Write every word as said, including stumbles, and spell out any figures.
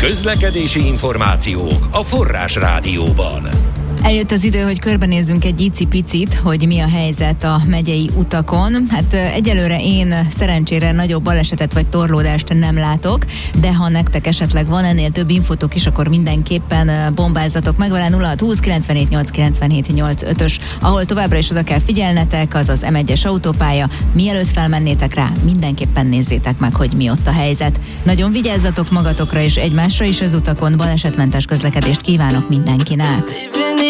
Közlekedési információk a Forrás Rádióban. Eljött az idő, hogy körbenézzünk egy icipicit, hogy mi a helyzet a megyei utakon. Hát egyelőre én szerencsére nagyobb balesetet vagy torlódást nem látok, de ha nektek esetleg van ennél több infotok is, akkor mindenképpen bombázatok meg vele. Nulla hat húsz kilencvenhét nyolc kilencvenhét nyolcvanötös, ahol továbbra is oda kell figyelnetek, az az em egyes autópálya. Mielőtt felmennétek rá, mindenképpen nézzétek meg, hogy mi ott a helyzet. Nagyon vigyázzatok magatokra és egymásra is az utakon, balesetmentes közlekedést kívánok mindenkinek.